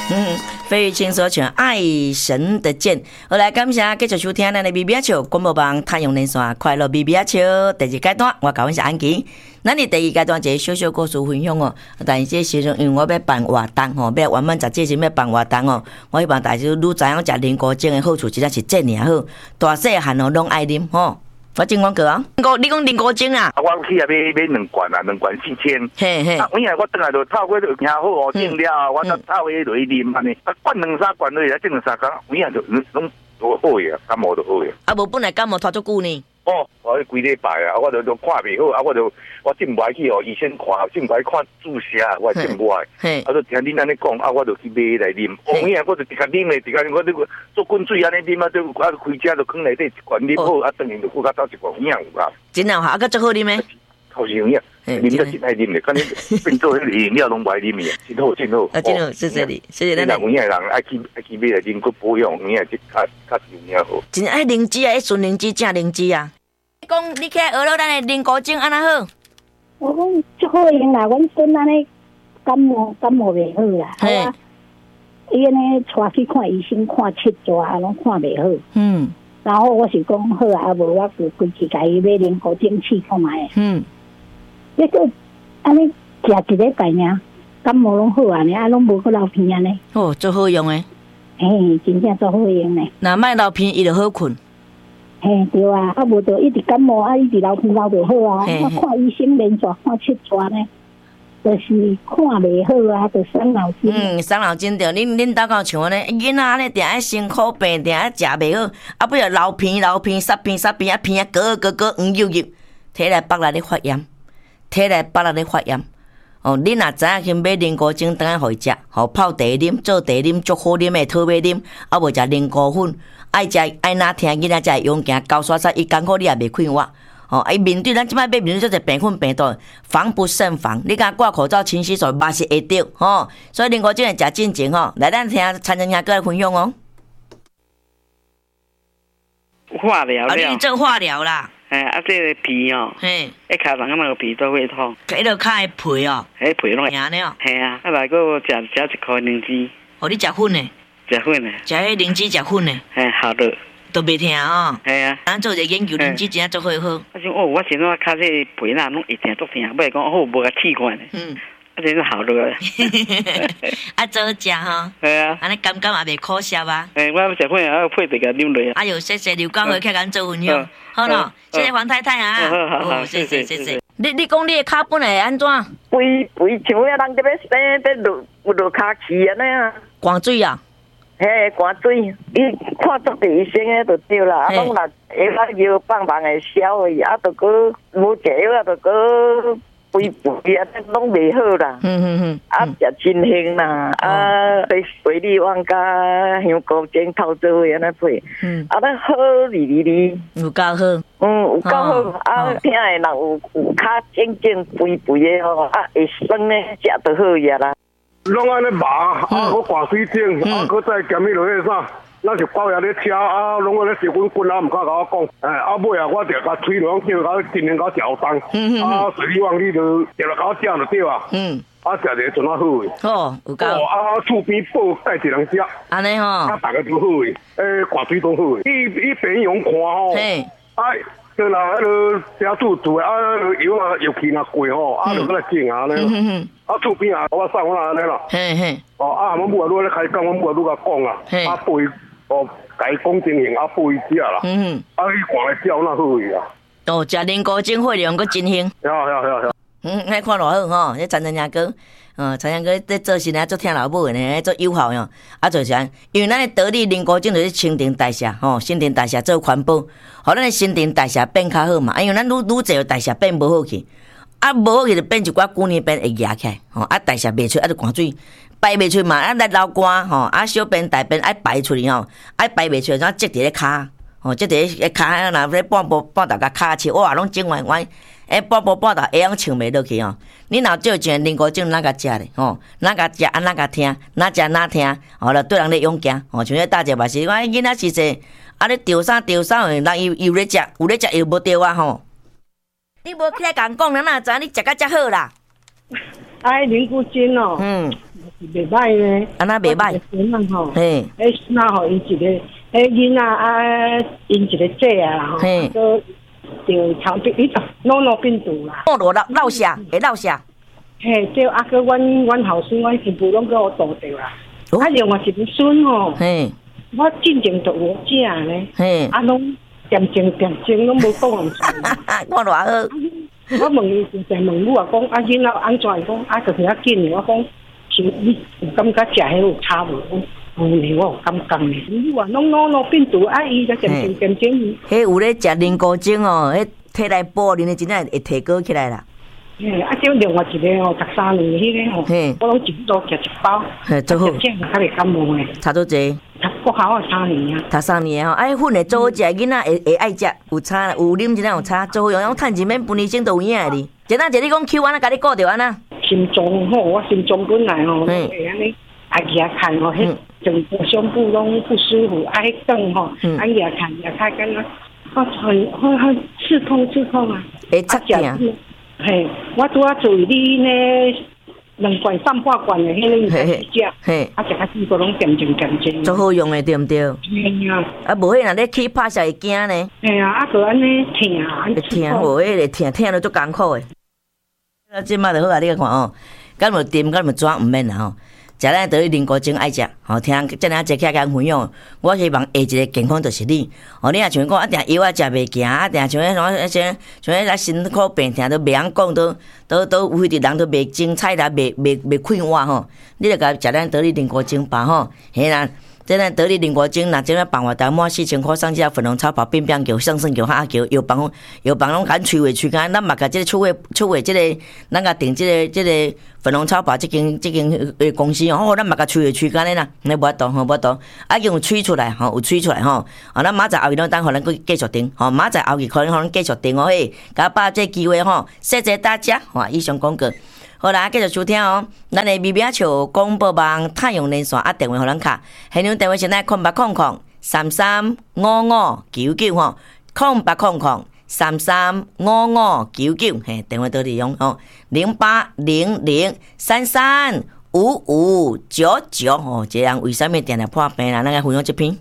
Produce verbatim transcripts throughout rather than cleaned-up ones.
嗯，费玉清所唱《爱神的箭》。好来，感谢继续收听咱的咪咪笑广播网太阳连线快乐咪咪笑第二阶段，我甲阮是安琪。咱的第二阶段一个小小故事分享哦，但是这时阵因为我要办活动吼，要完满十节前要办活动哦，我希望大家愈知影食菱角精的好处，真正是这尔好，大细汉哦拢爱啉吼。我真讲过啊，你讲菱角精啊？ 我去也买买两罐啊，两罐四千。 嘿嘿。 啊，因为我等下就透过就听好哦，整了，我再透过落去啉安尼。啊，灌两三罐落去，整两三工，有影就拢都好呀，感冒就好呀。 啊，无本来感冒拖足久呢。 哦，我规礼拜啊，我就都看袂好，啊，我就我进不来去哦，医生看，进不来看注射，我进不来。嘿。啊，就听恁安尼讲，啊，我就去买来啉。哦，有影我就直接啉的，直接我这个做滚水安尼啉啊，就啊开车就放内底一罐啉好，啊，等下就搁较倒一罐，有影有啊。 真啊，啊，个足好啉咩？ 好像有影。啉到真爱啉的，看你变做迄个饮料拢不爱啉的，真好真好。 啊，真好，谢谢你，谢谢咱。 有影人爱去爱去买来啉，佮保养，有影即较较有影好。 真爱灵芝啊，迄纯灵芝正灵芝啊。你讲你起来学了咱的菱角精安那好？ 我讲足好用啦，阮孙安尼感冒感冒袂好啦，啊，伊安尼带去看医生看七抓，啊，拢看袂好。嗯。然后我是讲好啊，无我就规矩甲伊买菱角精试看卖。嗯。那个安尼食一礼拜尔，感冒拢好啊，啊，拢无去流鼻安尼。 哦，足好用诶。 嘿，真正足好用诶。 若莫流鼻，伊就好困。 嘿，对啊，啊无就一直感冒，啊一直流鼻流袂好啊。我看医生连续看七抓呢，就是看袂好啊，就伤脑筋。 嗯，伤脑筋着，恁恁大家像安尼，囡仔安尼定爱辛苦病，定爱食袂好，啊不要流鼻流鼻，塞鼻塞鼻，啊鼻啊割割割黄油油，体内腹内咧发炎，体内腹内咧发炎。哦，恁若知影去买菱角精，当然互伊食，互泡茶啉，做茶啉，足好啉诶，讨买啉，啊无食菱角粉。爱食爱哪听囡仔才会勇行高刷刷，伊艰苦你也袂快活。哦，伊面对咱即摆买面对做一病菌病毒，防不胜防。你甲挂口罩、勤洗手，嘛是会得吼。所以菱角精会食进前吼，来咱听参政兄哥来分享哦。 化疗了， 啊，你做化疗啦？ 哎，啊，这个皮哦，嘿，一卡上那个皮都会痛。 迄落卡的皮哦， 迄皮拢硬了。 嘿啊，啊来个食食一颗灵芝。 哦，你食粉的？ 食粉的。 食迄灵芝食粉的。 嘿，好的。 都袂听哦。 系啊。 咱做一个研究，灵芝真正做好好。 我想哦，我现在卡这皮那拢一定足疼，不是讲好无个气管的。嗯。啊，真是好了。 啊，做食吼。 系啊。 安尼感觉也袂可惜啊。 诶，我食粉啊，配一个啉落。 哎呦，谢谢刘教授客咱做分享，好咯，谢谢黄太太啊。 好好好， 谢谢谢谢。你你讲你的脚本会安怎？ 规规像遐人伫要生伫落有落骹气安尼啊。 寒水啊？ 嘿，寒水，伊看足第医生诶就对啦，啊，拢若下啊药棒棒会消而已，啊，着个无食药啊，着个规肥啊，拢袂好啦。嗯嗯嗯。啊，食真香啦，啊，对水里旺加香菇精透做伙安尼配，嗯，啊，咱好哩哩哩， 有够好。 嗯，有够好，啊，听诶人有有骹正正肥肥诶吼，啊，会酸诶，食着好呀啦。 拢安尼麻，啊，我挂水蒸，啊，搁再兼迄落迄啥，咱是包爷咧车，啊，拢安尼烧滚滚啊，毋敢甲我讲，哎，啊尾啊，我着甲吹落叫甲尽量甲嚼动，啊，水里旺你就食落甲我食就对啊，嗯，啊，食着阵啊好诶， 哦，有够， 哦，啊，厝边报带一人食， 安尼吼， 啊，大家都好诶，诶，挂水都好诶，伊伊平用看吼，嘿，啊。就拿迄个家煮煮的啊，油啊油气若过吼，啊就过来整啊呢。啊厝边啊，我送我安尼啦。嘿嘿。哦啊，阮母啊愈咧开讲，阮母啊愈甲讲啊，啊陪哦，甲伊讲情形啊陪伊食啦。嗯嗯。啊伊看来照那好伊啊。 哦，食菱角精会用个真香。 有有有有。 嗯，迄看偌好吼，迄陈真正哥。嗯，陈阳哥在做事呢，做听老母的呢，做友好哟。啊，就是安，因为咱的得力菱角精就是新陈代谢，吼，新陈代谢做环保，互咱的新陈代谢变较好嘛。因为咱愈愈侪代谢变无好去，啊，无好去就变一寡骨年变会压起来，吼，啊，代谢袂出，啊，就寒水排袂出嘛，啊，来流汗，吼，啊，小便大便爱排出去吼，爱排袂出，怎积伫咧骹，吼，积伫咧骹，若咧半步半大甲骹切，哇，拢整完完。诶，半步半大会晓唱袂落去哦。你若照一菱角精，哪甲食咧？吼，哪甲食，啊哪甲听，哪食哪听，吼，就对人咧勇行。吼，像迄大姐嘛是，我囡仔是说，啊咧钓啥钓啥，人伊又咧食，有咧食又无钓啊吼。你无起来共讲，咱哪知你食甲遮好啦？ 哎，菱角精哦，嗯， 袂歹呢。 安那袂歹？ 吼，嘿，诶，那吼，因一个，诶，囡仔啊，因一个姐啊，吼，都就头病，伊就脑脑病毒啦。 哦，落落落下，会落下。 嘿，对，啊，个阮阮后生，阮全部拢给我倒掉啦。啊，另外一个孙吼，嘿，我进前就有食呢，嘿，啊，拢点睛点睛，拢无讲人事。 看偌好。 我问伊就在问我讲，啊，囡仔安怎讲？啊，就是较紧。我讲，像你有感觉食迄有差无？有呢，我有感觉呢。你话拢脑脑病毒，啊，伊就点睛点睛。 迄有咧食人工精哦，迄体内保恁的真正会提高起来啦。 嘿，啊，就另外一个哦，读三年迄个吼，我拢一早食一包， 嘿，做好， 这样较袂感冒诶。 差多济？ 读国校啊，三年啊。 读三年哦，哎，粉会做好食，囡仔会会爱食，有差，有啉真正有差，做好用，用趁钱免分医生都有影哩。简单一你讲 Q 安那，甲你顾着安那。 心脏吼，我心脏本来吼，会安尼啊牙看吼，迄整个胸部拢不舒服，啊，迄顿吼，啊牙看牙看干那，我很很很刺痛刺痛啊。 会插痛。 嘿，我拄啊做你呢两罐三百罐的迄个你食，嘿，啊食啊几个拢点睛点睛， 做好用的对毋对？ 嘿啊， 啊无迄若咧起拍下会惊呢。 嘿啊，啊个安尼疼啊， 会疼，无迄个疼疼了足艰苦的。啊，即摆就好啊，你看哦，敢无甜，敢无抓毋免啦吼。食咱得人工精爱食，吼听遮尔济客家分享，我希望下一个健康就是你。哦，你若像讲一定药啊食袂行，啊定像迄种像像迄咱辛苦病痛都袂晓讲，都都都有迄人都袂精彩啦，袂袂袂快活吼。你著甲食咱得人工精吧吼，嘿啦。这咱得力人工精，若这样办法，大满四千块，上只粉红草包、扁扁球、上升球、哈球，药房药房拢敢催货催干，咱嘛甲这个出货出货这个，咱甲订这个这个粉红草包这间这间呃公司哦，咱嘛甲催货催干咧啦，你无度吼无度，啊用催出来吼，有催出来吼，啊咱明仔后日拢等互咱去继续订，吼明仔后日可能互咱继续订哦嘿，甲把这机会吼，谢谢大家，吼以上广告。好啦，继续收听哦。咱的微表笑广播网太阳连线啊，电话互咱卡，现场电话是咱空八空空三三五五九九吼，空八空空三三五五九九，嘿，电话都利用哦，零八零零三三五五九九哦，这样为什么定来破病啦？咱来分享这篇。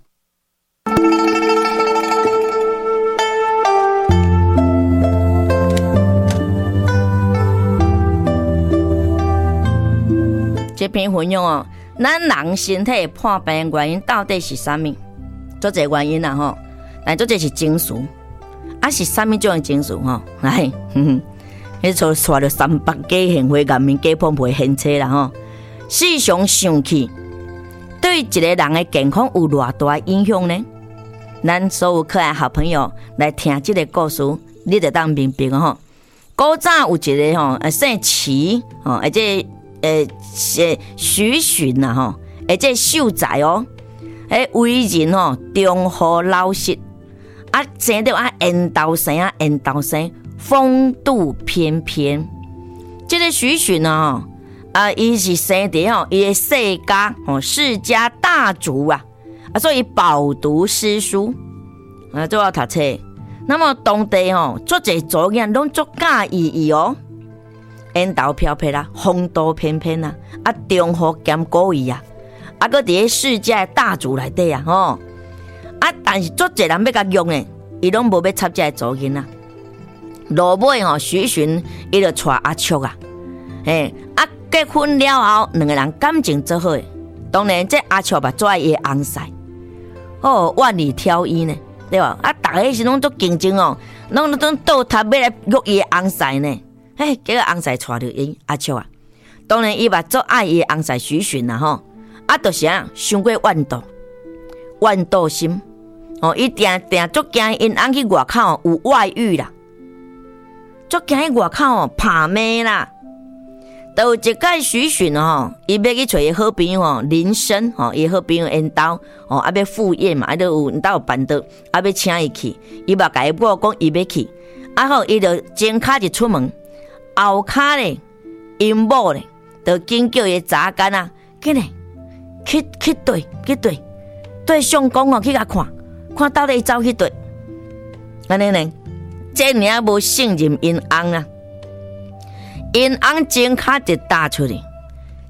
这篇分享哦，咱人身体破病原因到底是啥物？做这原因啦吼，但做这是情绪，啊是啥物种情绪吼？来，哼哼，迄撮撮着三百家贤惠颜面家碰袂现车啦吼。时常想起，对一个人的健康有偌大影响呢？咱所有可爱好朋友来听这个故事，你就当明白吼。古早有一个吼，姓齐吼，而且。诶，诶，徐循呐吼，而且秀才哦，诶，为人吼忠厚老实，啊，生到啊缘投生啊缘投生，风度翩翩。这个徐循啊，啊，伊是生伫吼，伊的世家哦，世家大族啊，啊，所以饱读诗书，啊，都要读册。那么当地吼，做这族人拢足介意伊哦。烟斗飘飘啦，风度翩翩啦，啊，忠厚兼故意啊，啊，搁伫个世家大族内底啊，吼，啊，但是足侪人要甲用诶，伊拢无要插这个族人啊。落尾吼，徐循伊就娶阿秋啊，嘿，啊，结婚了后，两个人感情足好诶。当然，这阿秋嘛做伊诶翁婿，哦，万里挑一呢，对吧？啊，逐个是拢足竞争哦，拢拢倒塔要来约伊诶翁婿呢。嘿，结果翁婿娶着伊阿秋啊，当然伊嘛足爱伊翁婿徐循啦吼，啊，就是啊，伤过怨妒，怨妒心哦，伊定定足惊因翁去外口有外遇啦，足惊去外口哦拍妹啦。都有一届徐循吼，伊要去找伊好朋友吼林生吼，伊好朋友因兜吼，啊要赴宴嘛，啊都有因兜有办桌，啊要请伊去，伊嘛甲伊某讲伊要去，啊好，伊就前脚就出门。后骹咧，因某咧，就紧叫伊查干啊，紧咧，去去对去对，对相公哦，去甲看，看到底走去对，安尼呢，这尔无信任因翁啊，因翁前脚就踏出去，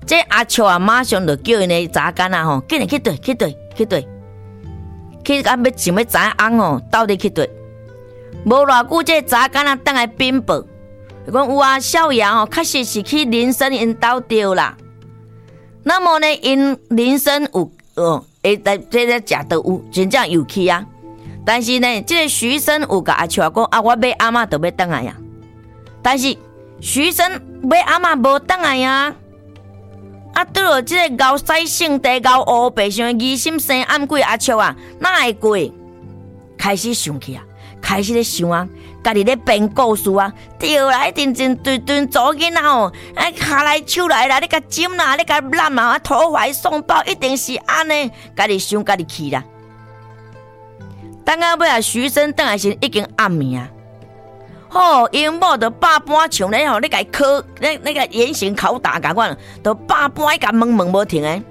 这阿秋啊，马上就叫因的查干啊吼，紧来去对去对去对，去啊要想要知影哦，到底去对。无偌久，这查干啊，等来禀报，伊讲有啊，少爷吼，确实是去林森因兜着啦。那么呢，因林森有哦，会在这个食到有真正有去啊。但是呢，这个徐生有甲阿秋讲啊，我买阿嬷就要倒来呀。但是徐生买阿嬷无倒来呀。啊，对了，这个高西姓地高乌白上疑心生暗鬼阿秋啊，哪会过？开始想起啊，开始咧想啊，家己咧编故事啊，对啦，一定真对对做囡仔哦，哎，下来手来啦，你甲จิ้啦，你甲揽啊，投怀送抱，一定是安尼，家己想家己去啦。等下尾啊，徐生等来时已经暗暝啊。吼，因某就百般像咧吼，你甲伊考，那那个严刑拷打甲我，就百般甲问问无停诶。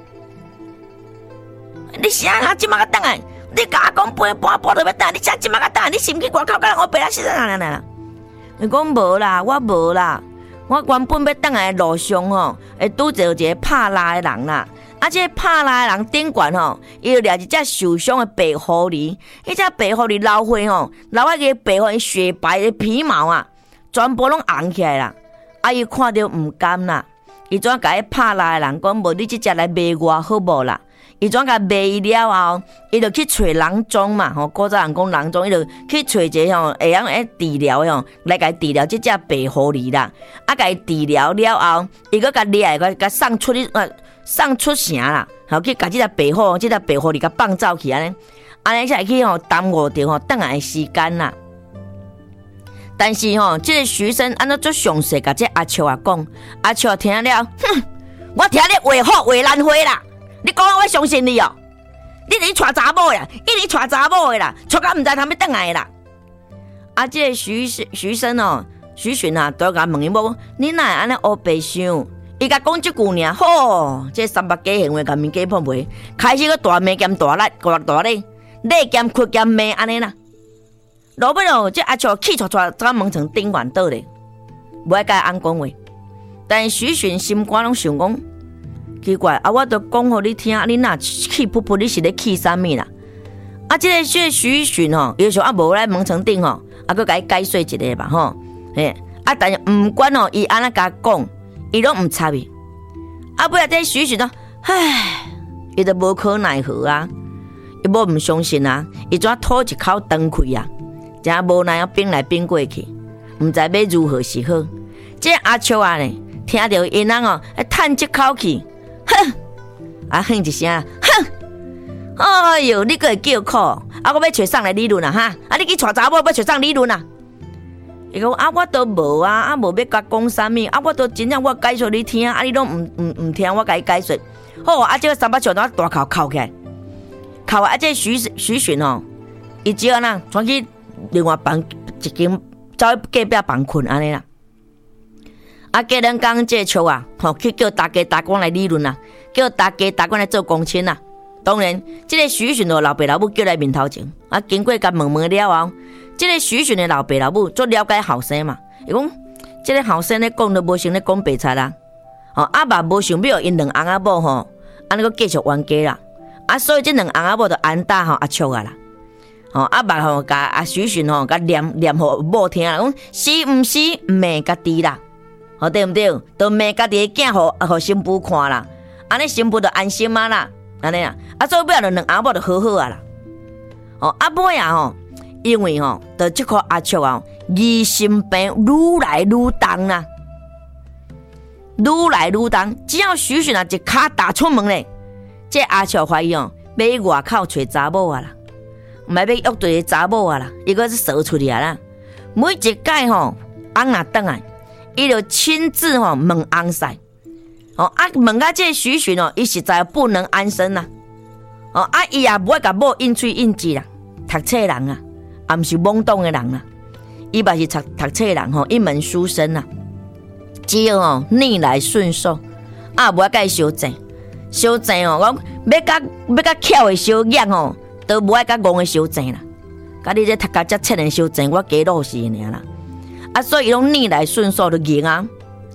你啥啊？即马个等来？你甲我讲八半半就要等，你啥即马个等？你是毋去外口甲我白啦？是哪哪哪？伊讲无啦，我无啦，我原本要等来路上吼，会拄着一个拍拉的人啦。啊，这拍拉的人顶悬吼，伊就掠一只受伤的白狐狸，迄只白狐狸老花吼，老啊个白狐狸雪白的皮毛啊，全部拢红起来啦。啊，伊看到毋甘啦，伊怎甲迄拍拉的人讲，无你即只来卖我好无啦？伊怎甲卖伊了后，伊就去找郎中嘛，吼，古早人讲郎中，伊就去找一个吼会晓诶治疗吼，来甲伊治疗即只白狐狸啦。啊，甲伊治疗了后，伊搁甲掠来，甲送出去呃。送出城啦，后去甲即只白虎，即只白虎，你甲放走去安尼，安尼才去吼耽误着吼等来的时间啦。但是吼，即、这个徐生安怎做详细甲这阿秋啊讲，阿秋听了，哼，我听你话好话难话啦，你讲我相信你哦，你是娶查某呀，一直娶查某的啦，娶到毋知他要等来啦。啊，即、这个徐徐生哦，徐巡啊，都甲问伊某，你哪会安尼黑白想？伊甲讲即句尔，吼，这三八假行为甲面假碰袂，开始个大骂兼大力，大大力，累兼哭兼骂安尼啦。落尾咯，这阿秋气唰唰走门床顶悬倒咧，无爱甲伊安讲话。但徐巡心肝拢想讲，奇怪啊，我都讲互你听，你若气噗噗，你是咧气啥物啦？啊，这个这徐巡吼，有时候啊无来门床顶吼，啊佮甲伊解说一下吧吼，嘿，啊，但是毋管吼，伊安怎甲讲。伊拢毋插伊，啊尾仔这徐巡啊，唉，伊都无可奈何啊，伊无毋相信啊，伊怎吐一口长气啊，真无奈啊，冰来冰过去，毋知要如何是好。这阿秋啊呢，听到因人哦，叹一口气，哼，啊哼一声，哼，哎哟，你个会叫苦，啊我要找上来理论啊哈，啊你去娶查某要找上理论啊。伊讲啊，我都无啊，啊无要甲讲啥物，啊我都真正我解说你听，啊你拢毋毋毋听我甲伊解说，好啊，这个三把枪都大口扣起来，扣啊，这徐徐巡哦，伊只安那转去另外房一间走去隔壁房困安尼啦。啊，隔两工这笑啊，吼去叫大家大官来理论啦，叫大家大官来做公亲啦。当然，这个徐巡的老爸老母叫来面头前，啊经过甲问问了后。这个徐巡的老爸老母做了解后生嘛，伊讲这个后生咧讲都无像咧讲白菜啦，哦阿爸无想要因两翁仔某吼，安尼个继续冤家啦，啊所以这两翁仔某就安打吼阿秋啊啦，哦阿爸吼甲阿徐巡吼甲念念互某听啦，讲是毋是骂家己啦，哦对毋对？都骂家己的囝互互新妇看啦，安尼新妇就安心啊啦，安尼啊，啊所以尾仔就两翁某就好好啊啦，哦阿尾啊吼。因为吼，到这颗阿秋啊，疑心病愈来愈重啦，愈来愈重。只要徐巡啊一脚踏出门咧，这阿秋怀疑哦，要去外口找查某啊啦，唔系要约对查某啊啦，伊个是说出去啊啦。每一届吼，翁若倒来，伊就亲自吼问翁婿，哦啊问啊这徐巡哦，伊实在不能安生啦，哦啊伊也不会甲某应喙应舌啦，读册人啊。也毋是懵懂的人啦，伊嘛是读读册的人吼，一门书生啦，只要吼逆来顺受，啊，无爱甲伊相争，相争哦，我要甲要甲巧的相养吼，都无爱甲戆的相争啦。甲你这读甲遮册的相争，我加落是尔啦。啊，所以伊拢逆来顺受就赢啊，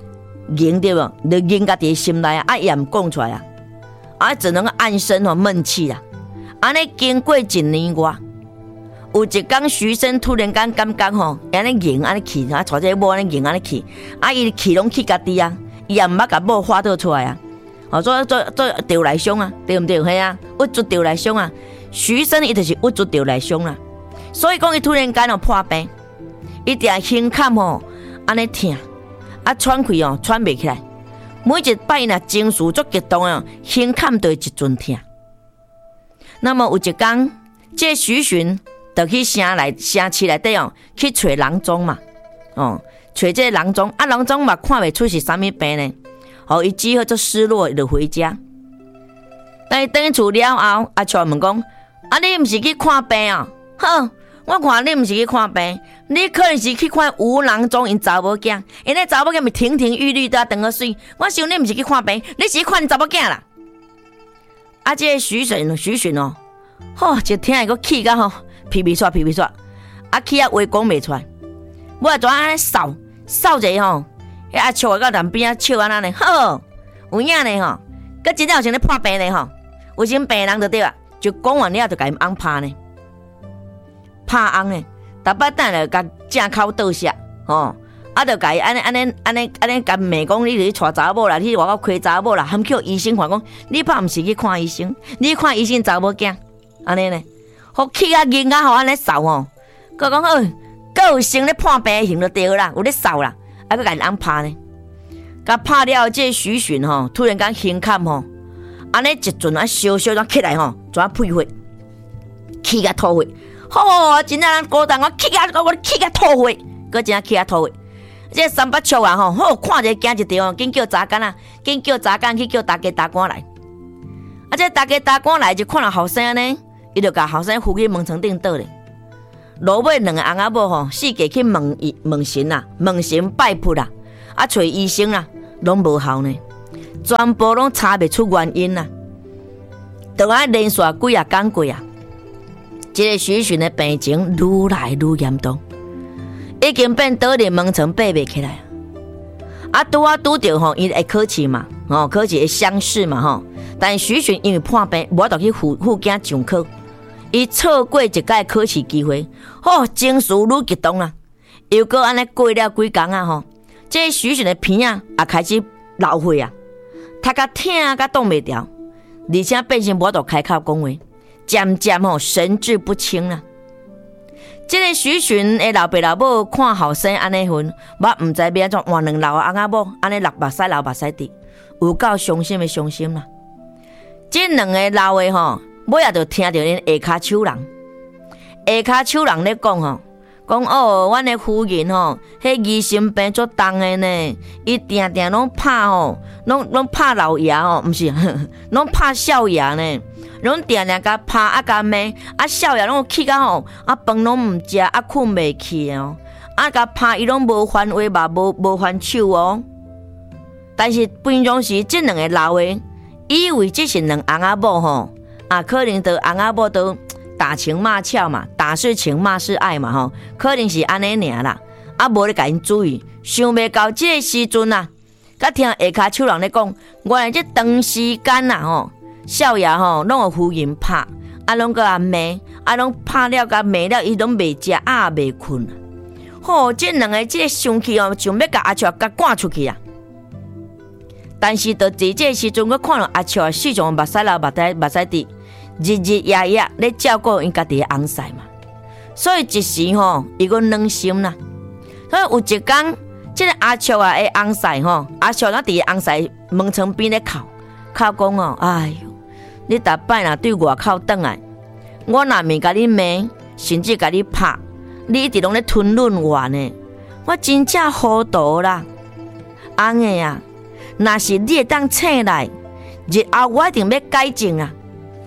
忍对无？你忍家己心内啊，啊也毋讲出来啊，啊只能暗生吼闷气啊。安尼经过一年外，有一天徐生突然间感觉吼，安尼忍安尼气，啊带这某安尼忍安尼气，啊伊气拢气家己啊，伊也毋捌甲某发倒出来啊，哦做做做吊来伤啊，对毋对？嘿啊，郁出吊来伤啊，徐生伊就是郁出吊来伤啦，所以讲伊突然间哦破病，伊定胸坎吼安尼疼，啊喘气哦喘袂起来，每一摆若情绪足激动哦，胸坎就会一阵疼。那么有一天，这徐巡就去城内城市内底哦，去找郎中嘛，哦，找这郎中，啊，郎中嘛看袂出是啥物病呢，哦，伊只好就失落，就回家。但是回厝了后，阿俏问讲：啊，你毋是去看病啊？哼，我看你毋是去看病，你可能是去看吴郎中因查某囝，因那查某囝咪亭亭玉立的长个水。我想你毋是去看病，你是去看查某囝啦。啊，这个徐巡徐巡哦，吼，一听伊个气甲吼，皮皮刷皮皮刷，啊气啊话讲袂出来，我啊怎安尼扫扫者吼，迄阿笑到南边啊笑安尼呢，好有影呢吼，佮真正有像咧破病呢吼，有啥病人就对啊，就讲完了就甲伊翁拍呢，拍翁呢，逐摆等来甲正口倒下，吼。啊，就甲伊安尼安尼安尼安尼甲骂讲，你去带查某啦，你去外口开查某啦，含叫医生看讲，你怕毋是去看医生，你去看医生查某囝，安尼呢，好气啊，硬啊，吼安尼扫吼，佮讲好，佮有生咧破病型就对啦，有咧扫啦，啊，佮甲伊安拍呢，甲拍了这徐巡吼，突然间胸坎吼，安尼一阵啊烧烧怎起来吼，怎啊配血，气甲吐血，吼，真正高档我气甲我气甲吐血，佮真正气甲吐血。这三八笑啊吼，好看者惊一条，紧叫查干啊，紧叫查干去叫大家大官来。啊，这大家大官来就看到后生呢，伊就甲后生扶去门床顶倒咧。落尾两个翁仔某吼，四界去问伊问神啊，问神拜佛啦，啊找医生啦，拢无效呢，全部拢查袂出原因啦。就安连续几啊天过啊，这个徐巡的病情愈来愈严重。已经变倒入门床爬袂起来，啊，拄啊拄着吼，伊会考试嘛，吼，考试会乡试嘛，吼。但徐巡因为破病，无得去附附件上课，伊错过一届考试机会，吼，情绪愈激动啊。又搁安尼过了几工啊，吼，这徐巡的鼻啊也开始流血啊，他甲疼甲挡袂牢，而且变成无得开口讲话，渐渐吼神志不清啦。这个徐巡的老爸老母看后生安尼份，我唔知要安怎换两老翁仔某安尼六目屎流目屎滴，有够伤心的伤心啦。这两个老的吼，尾也就听到因下骹手人，下骹手人咧讲吼，讲哦，阮的夫人吼，迄疑心病足重的呢，伊定定拢拍吼，拢拢拍老爷吼，毋是，拢拍少爷呢。拢定定甲拍啊甲骂，啊少爷拢气甲吼，啊饭拢毋食，啊困袂去哦，啊甲拍伊拢无还话嘛，无无还手哦。但是平常时这两个老的，以为这是两翁仔某吼，啊可能都翁仔某都打情骂俏嘛，打是情骂是爱嘛吼，可能是安尼尔啦，啊无咧甲因注意，想袂到这个时阵啊，甲听下骹手人咧讲，原来这长时间啊吼。少爷吼，拢有夫人拍，啊，拢个啊骂，啊，拢拍了甲骂了，伊拢袂食，啊，袂困。吼，这两个这个生气哦，想要甲阿俏甲赶出去啊。但是，就伫这时阵，我看到阿俏四种目屎流、目屎目屎滴，日日夜夜咧照顾因家己的翁婿嘛。所以一时吼，伊个软心啦。所以有一天，这个阿俏啊，的翁婿吼，阿俏那伫翁婿门床边咧哭，哭讲哦，哎哟。你逐摆若对外口转来，我若面甲你骂，甚至甲你拍，你一直拢咧吞忍我呢，我真正糊涂啦！翁个啊，若是你会当醒来，日后我一定要改正啊！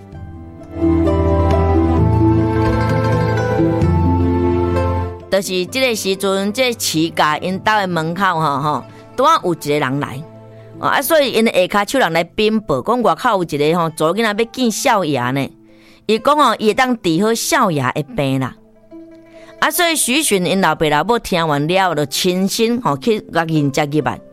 就是这个时阵，这市家因兜的门口吼吼，拄啊有一个人来。啊，所以因下骹手人来禀报，讲外口有一个吼，做囡仔要见少爷呢。伊讲哦，伊会当治好少爷的病啦。啊，所以徐巡因老爸老母听完了，就亲身吼去甲人家入来。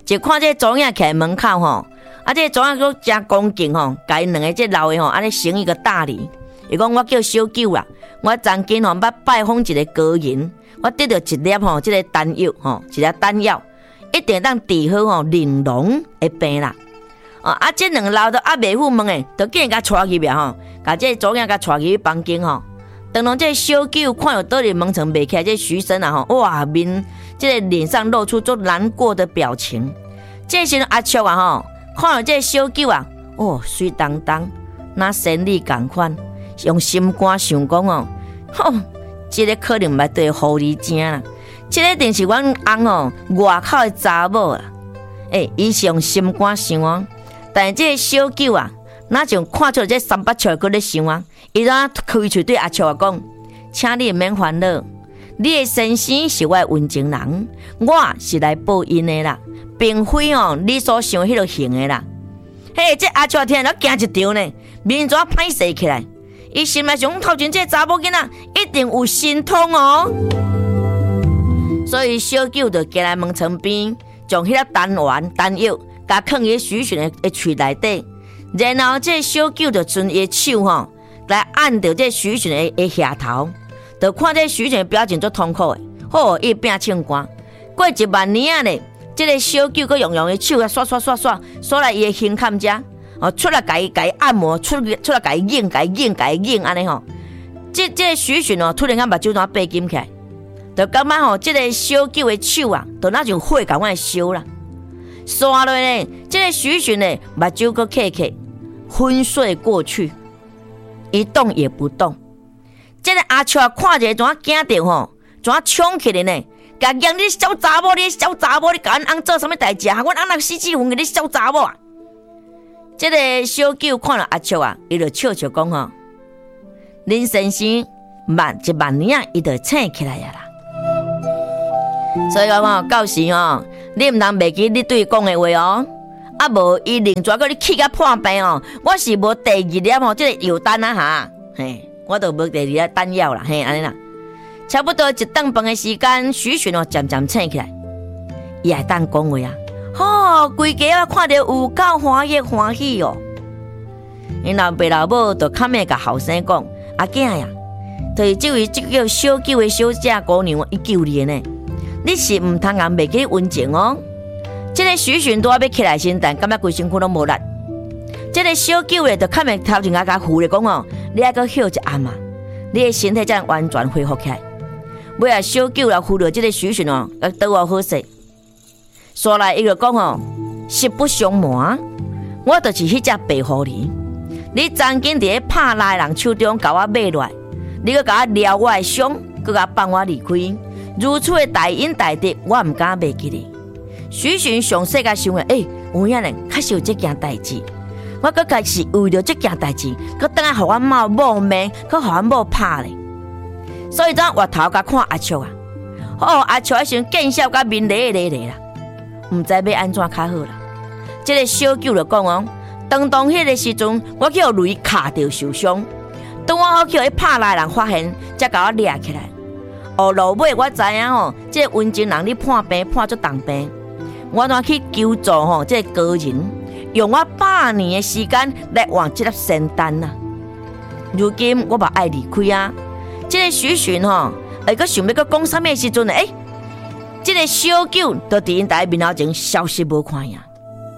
就看这祖爷徛门口吼，啊，这祖爷佫真恭敬吼，甲因两个这老的吼，安尼行一个大礼。伊讲我叫小九啦，我曾经吼捌拜访一个高人，我得到一粒吼，这个丹药吼，一粒丹药，一定当治好吼玲珑的病啦。哦，啊，这两个老的啊，袂赴问诶，就竟然甲带去呀吼，甲这祖爷甲带去房间吼。当然这小九看到倒里门床袂起来，这徐生啊吼，哇面。这个脸上露出足难过的表情，这时阿秋啊吼，看到这小九啊，哦，水当当，那生理共款，用心肝想讲哦，吼，这个可能毋捌对狐狸精啦，这个一定是阮翁哦外口的查某啦，诶，伊是用心肝想啊，但是这个小九啊，哪像看出这三八笑佫咧想啊，伊当开喙对阿秋啊讲，请你免烦恼。你的先生是我的温情人，我是来报恩的啦，并非哦你所想迄落型的啦。嘿，这阿秋听了惊一跳呢，面怎歹势起来？伊心内想，头前这查某囡仔一定有心痛哦。所以小九就行来门床边，将迄粒丹丸丹药，甲放喺徐巡的喙内底，然后这小九就顺伊手吼来按着这徐巡的的下头。就看这徐巡的表情足痛苦的，好，伊拼唱歌。过一万年啊咧，这个小九佮用用的手啊刷刷刷刷，刷来伊的胸坎遮，哦，出来甲伊甲伊按摩，出出来甲伊拧，甲伊拧，甲伊拧安尼吼。这这个徐巡哦，突然间目睭怎白金起来，就感觉吼，这个小九的手啊，就那像火共我烧啦。刷落咧，这个徐巡呢，目睭佮起起，昏睡过去，一动也不动。这个阿秋啊，看着怎惊到吼，怎冲起来呢？甲讲你小查某，你小查某，你甲阮翁做啥物代志啊？阮翁若死死混个你小查某啊！这个小九看到阿秋啊，伊就笑笑讲吼，林先生万一万年啊，伊就醒起来呀啦。所以讲吼，到时吼，你毋通袂记你对伊讲的话哦。啊无伊另抓个你气甲破病哦，我是无第二粒吼，这个药单啊哈，嘿。我都无第二粒丹药啦，嘿，安尼啦，差不多一顿饭的时间，徐巡哦渐渐醒起来，伊还当讲话啊，吼，规家啊看到有够欢喜欢喜哦。因老爸老母就较咩甲后生讲，阿囝呀，就是这位这叫小九的小姐姑娘，伊救你呢，你是毋通人袂记温情哦。这个徐巡拄啊要起来时，但感觉规身躯拢无力。这个小九咧，就较咩头前啊甲扶咧讲哦。你还阁休一暗嘛？你的身体才完全恢复起来。尾啊，小九啦扶着这个徐巡哦，要倒我好势。说来伊就讲哦，实不相瞒，我就是迄只白狐狸。你曾经伫咧拍赖人手中甲我买落来，你阁甲我撩我的伤，阁甲放我离开。如此的大恩大德，我毋敢袂记你。徐巡上世界想诶，诶、欸，有影咧，确实有这件代志。我搁开始为了这件代志，搁等下互阮妈冒命，搁互阮某拍咧。所以咱回头甲看阿秋啊，哦，阿秋迄时见笑甲面咧咧咧啦，毋知要安怎较好啦。这个小九就讲哦，当当迄个时阵，我去互雷卡着受伤，当我好去互拍来人发现，才甲我掠起来。哦，落尾我知影吼，这个温情人你判病判足重病，我怎去求助吼，这个高人。用我百年的时间来换这粒仙丹呐！如今我嘛爱离开啊！这个徐巡吼，哎，佮想要佮讲啥物时阵呢？哎，这个小九就伫因大面头前消失无看呀。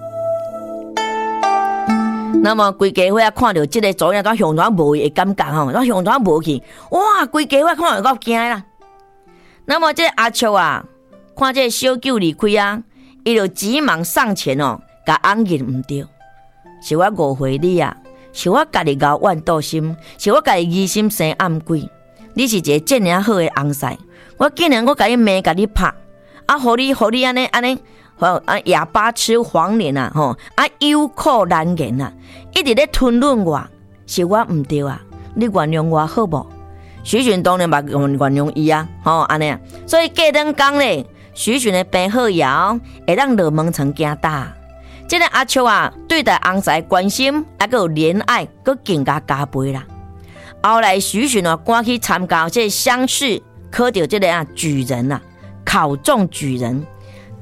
那么规家伙看到这个主人，怎向怎无的感觉吼，怎向怎无去？哇！规家伙看到够惊啦！那么这个阿秋啊，看这个小九离开啊，伊就急忙上前哦。甲翁认毋对，是我误会你啊！是我家己搞怨妒心，是我家己疑心生暗鬼。你是一个这样好的翁婿，我竟然我甲你骂甲你拍，啊，互你互你安尼安尼，啊哑巴吃黄连啊，吼啊有口难言啊，一直咧吞论我，是我毋对啊！你原谅我好无？徐巡当然嘛原谅伊啊，吼安尼啊，所以过两工咧，徐巡的病好后，会当落门床行大。这个阿秋啊，对待翁婿关心，还佫有怜爱，佫更加加倍啦。后来徐巡啊，赶去参加这乡试，考到这个啊举人啊，考中举人。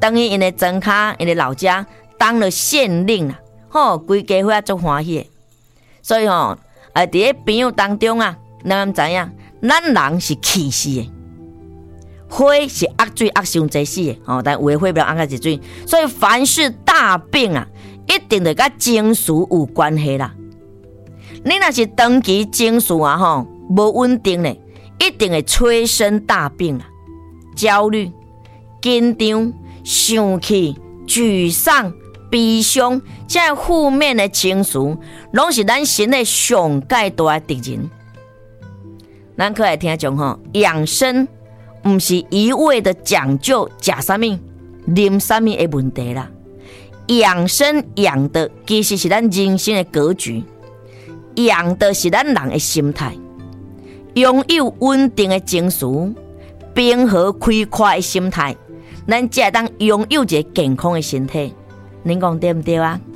等于因的庄卡，因的老家当了县令啦，吼，规家伙足欢喜的。所以吼，啊，伫个朋友当中啊，咱知影，咱人是气死的，火是压水压伤济死的，哦，但有的火不要压甲一水，所以凡是大病啊，一定得甲情绪有关系啦。你若是长期情绪啊，吼，无稳定咧，一定会催生大病啦，焦虑、紧张、生气、沮丧。悲伤，这些负面的情绪，拢是咱身体上界大的敌人。咱可来听讲吼，养生不是一味的讲究食啥物、啉啥物的问题啦。养生养的其实是咱人生的格局，养的是咱人的心态。拥有稳定的情绪，平和开阔的心态，咱才当拥有一个健康的身体。您讲对不对啊？